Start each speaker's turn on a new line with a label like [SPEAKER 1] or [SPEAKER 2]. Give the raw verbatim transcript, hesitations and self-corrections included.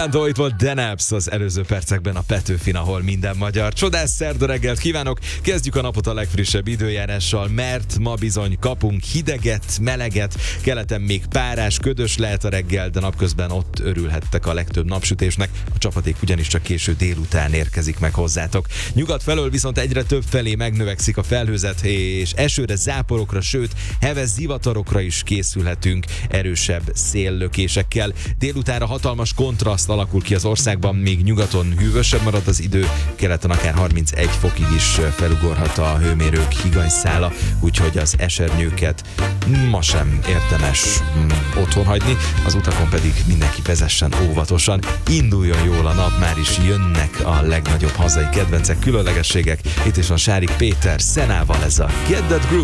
[SPEAKER 1] Bailando, itt volt Denaps az előző percekben a Petőfin, ahol minden magyar. Csodás szerda reggelt kívánok! Kezdjük a napot a legfrissebb időjárással, mert ma bizony kapunk hideget, meleget, keleten még párás, ködös lehet a reggel, de napközben ott örülhettek a legtöbb napsütésnek. A csapadék ugyanis csak késő délután érkezik meg hozzátok. Nyugat felől viszont egyre több felé megnövekszik a felhőzet, és esőre, záporokra, sőt, heves zivatarokra is készülhetünk erősebb széllökésekkel. Délutánra hatalmas kontraszt alakul ki az országban, még nyugaton hűvösebb marad az idő, keleten akár harmincegy fokig is felugorhat a hőmérők higanyszála, úgyhogy az esernyőket ma sem érdemes mm, otthon hagyni, az utakon pedig mindenki vezessen óvatosan. Induljon jól a nap, már is jönnek a legnagyobb hazai kedvencek, különlegességek. Itt is van Sárik Péter Szenával, ez a Get That Groove.